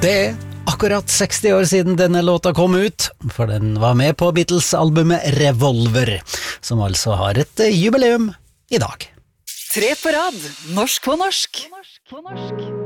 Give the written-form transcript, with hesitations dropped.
Det er akkurat 60 år siden denne låta kom ut, for den var med på Beatles-albumet Revolver, som altså har et jubileum i dag. Tre på rad, norsk på norsk.